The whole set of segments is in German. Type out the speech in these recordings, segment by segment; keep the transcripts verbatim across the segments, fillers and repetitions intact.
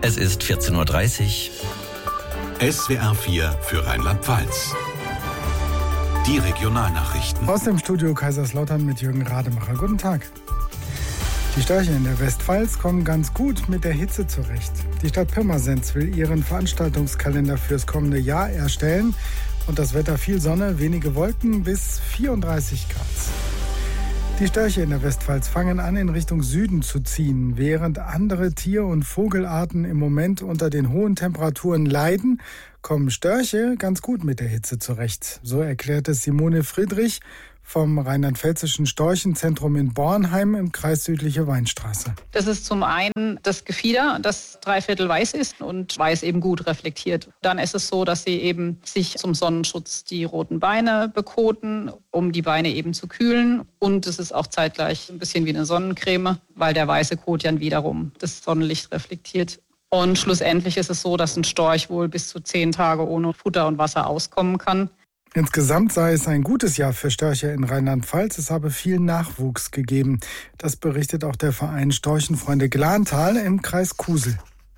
Es ist vierzehn Uhr dreißig. S W R vier für Rheinland-Pfalz. Die Regionalnachrichten. Aus dem Studio Kaiserslautern mit Jürgen Rademacher. Guten Tag. Die Störche in der Westpfalz kommen ganz gut mit der Hitze zurecht. Die Stadt Pirmasens will ihren Veranstaltungskalender fürs kommende Jahr erstellen. Und das Wetter: viel Sonne, wenige Wolken bis vierunddreißig Grad. Die Störche in der Westpfalz fangen an, in Richtung Süden zu ziehen. Während andere Tier- und Vogelarten im Moment unter den hohen Temperaturen leiden, kommen Störche ganz gut mit der Hitze zurecht. So erklärte Simone Friedrich vom Rheinland-Pfälzischen Storchenzentrum in Bornheim im Kreis Südliche Weinstraße. Das ist zum einen das Gefieder, das dreiviertel weiß ist und weiß eben gut reflektiert. Dann ist es so, dass sie eben sich zum Sonnenschutz die roten Beine bekoten, um die Beine eben zu kühlen. Und es ist auch zeitgleich ein bisschen wie eine Sonnencreme, weil der weiße Kot ja wiederum das Sonnenlicht reflektiert. Und schlussendlich ist es so, dass ein Storch wohl bis zu zehn Tage ohne Futter und Wasser auskommen kann. Insgesamt sei es ein gutes Jahr für Störche in Rheinland-Pfalz. Es habe viel Nachwuchs gegeben. Das berichtet auch der Verein Storchenfreunde Glantal im Kreis Kusel.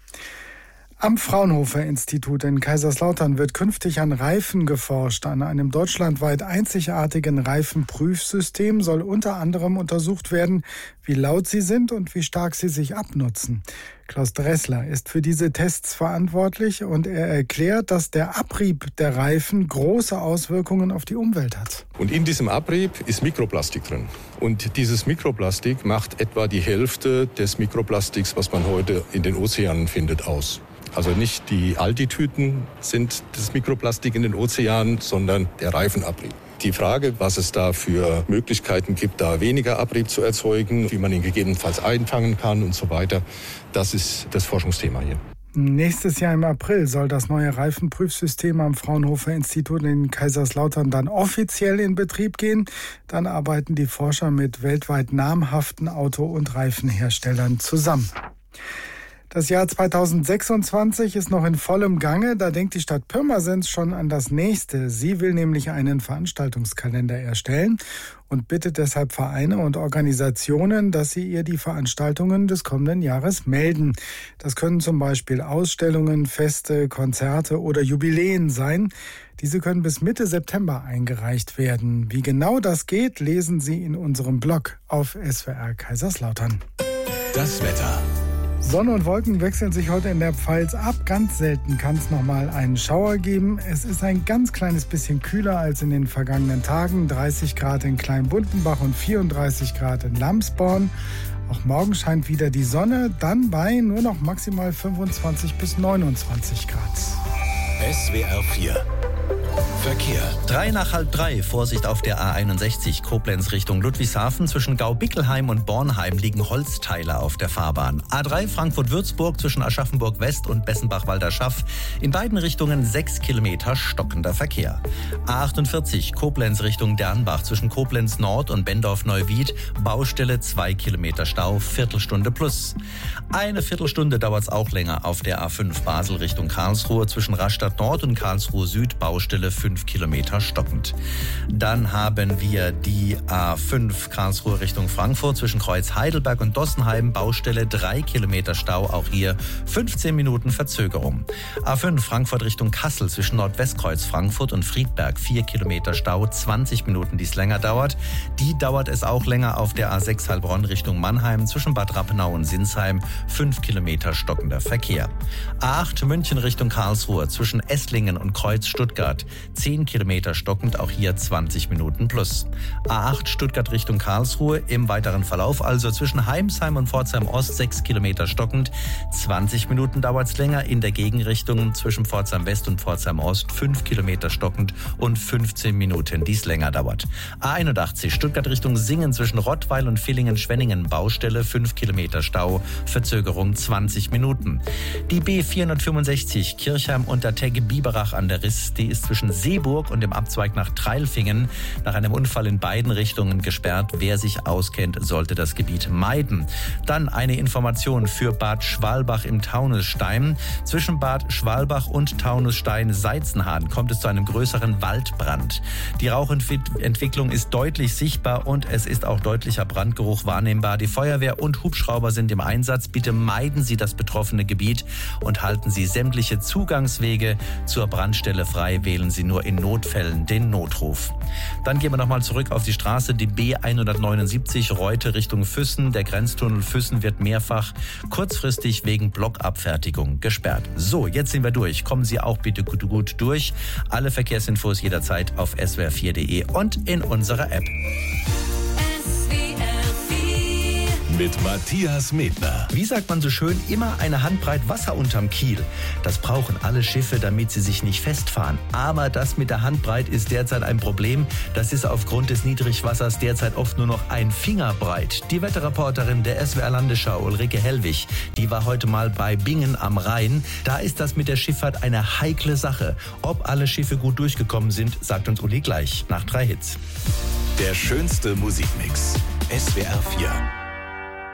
Am Fraunhofer-Institut in Kaiserslautern wird künftig an Reifen geforscht. An einem deutschlandweit einzigartigen Reifenprüfsystem soll unter anderem untersucht werden, wie laut sie sind und wie stark sie sich abnutzen. Klaus Dressler ist für diese Tests verantwortlich und er erklärt, dass der Abrieb der Reifen große Auswirkungen auf die Umwelt hat. Und in diesem Abrieb ist Mikroplastik drin. Und dieses Mikroplastik macht etwa die Hälfte des Mikroplastiks, was man heute in den Ozeanen findet, aus. Also nicht die Aldi-Tüten sind das Mikroplastik in den Ozeanen, sondern der Reifenabrieb. Die Frage, was es da für Möglichkeiten gibt, da weniger Abrieb zu erzeugen, wie man ihn gegebenenfalls einfangen kann und so weiter, das ist das Forschungsthema hier. Nächstes Jahr im April soll das neue Reifenprüfsystem am Fraunhofer-Institut in Kaiserslautern dann offiziell in Betrieb gehen. Dann arbeiten die Forscher mit weltweit namhaften Auto- und Reifenherstellern zusammen. Das Jahr zweitausendsechsundzwanzig ist noch in vollem Gange. Da denkt die Stadt Pirmasens schon an das nächste. Sie will nämlich einen Veranstaltungskalender erstellen und bittet deshalb Vereine und Organisationen, dass sie ihr die Veranstaltungen des kommenden Jahres melden. Das können zum Beispiel Ausstellungen, Feste, Konzerte oder Jubiläen sein. Diese können bis Mitte September eingereicht werden. Wie genau das geht, lesen Sie in unserem Blog auf S W R Kaiserslautern. Das Wetter. Sonne und Wolken wechseln sich heute in der Pfalz ab. Ganz selten kann es noch mal einen Schauer geben. Es ist ein ganz kleines bisschen kühler als in den vergangenen Tagen. dreißig Grad in Kleinbundenbach und vierunddreißig Grad in Lamsborn. Auch morgen scheint wieder die Sonne, dann bei nur noch maximal fünfundzwanzig bis neunundzwanzig Grad. S W R vier Verkehr. Drei nach halb drei. Vorsicht auf der A einundsechzig Koblenz Richtung Ludwigshafen. Zwischen Gaubickelheim und Bornheim liegen Holzteile auf der Fahrbahn. A drei Frankfurt-Würzburg zwischen Aschaffenburg West und Bessenbach-Walderschaff. In beiden Richtungen sechs Kilometer stockender Verkehr. A achtundvierzig Koblenz Richtung Dernbach zwischen Koblenz Nord und Bendorf-Neuwied. Baustelle zwei Kilometer Stau, Viertelstunde plus. Eine Viertelstunde dauert es auch länger auf der A fünf Basel Richtung Karlsruhe zwischen Rastatt Nord und Karlsruhe Süd. Baustelle fünf Kilometer stockend. Dann haben wir die A fünf Karlsruhe Richtung Frankfurt zwischen Kreuz Heidelberg und Dossenheim. Baustelle drei Kilometer Stau, auch hier fünfzehn Minuten Verzögerung. A fünf Frankfurt Richtung Kassel zwischen Nordwestkreuz Frankfurt und Friedberg vier Kilometer Stau, zwanzig Minuten, die es länger dauert. Die dauert es auch länger auf der A sechs Heilbronn Richtung Mannheim zwischen Bad Rappenau und Sinsheim, fünf Kilometer stockender Verkehr. A acht München Richtung Karlsruhe zwischen Esslingen und Kreuz Stuttgart zehn Kilometer stockend, auch hier zwanzig Minuten plus. A acht Stuttgart Richtung Karlsruhe im weiteren Verlauf, also zwischen Heimsheim und Pforzheim Ost sechs Kilometer stockend, zwanzig Minuten dauert es länger. In der Gegenrichtung zwischen Pforzheim West und Pforzheim Ost fünf Kilometer stockend und fünfzehn Minuten, die es länger dauert. A einundachtzig Stuttgart Richtung Singen zwischen Rottweil und Villingen-Schwenningen. Baustelle fünf Kilometer Stau, Verzögerung zwanzig Minuten. Die B vierhundertfünfundsechzig Kirchheim unter Tegge Biberach an der Riss, die ist zwischen Seeburg und dem Abzweig nach Treilfingen nach einem Unfall in beiden Richtungen gesperrt. Wer sich auskennt, sollte das Gebiet meiden. Dann eine Information für Bad Schwalbach im Taunusstein. Zwischen Bad Schwalbach und Taunusstein-Seizenhahn kommt es zu einem größeren Waldbrand. Die Rauchentwicklung ist deutlich sichtbar und es ist auch deutlicher Brandgeruch wahrnehmbar. Die Feuerwehr und Hubschrauber sind im Einsatz. Bitte meiden Sie das betroffene Gebiet und halten Sie sämtliche Zugangswege zur Brandstelle frei. Wählen Sie nur in Notfällen den Notruf. Dann gehen wir nochmal zurück auf die Straße, die B hundertneunundsiebzig Reute Richtung Füssen. Der Grenztunnel Füssen wird mehrfach kurzfristig wegen Blockabfertigung gesperrt. So, jetzt sind wir durch. Kommen Sie auch bitte gut, gut durch. Alle Verkehrsinfos jederzeit auf s w r vier punkt de und in unserer App. Mit Matthias Medner. Wie sagt man so schön, immer eine Handbreit Wasser unterm Kiel. Das brauchen alle Schiffe, damit sie sich nicht festfahren. Aber das mit der Handbreit ist derzeit ein Problem. Das ist aufgrund des Niedrigwassers derzeit oft nur noch ein Finger breit. Die Wetterreporterin der S W R Landesschau, Ulrike Hellwig, die war heute mal bei Bingen am Rhein. Da ist das mit der Schifffahrt eine heikle Sache. Ob alle Schiffe gut durchgekommen sind, sagt uns Uli gleich nach drei Hits. Der schönste Musikmix. S W R vier.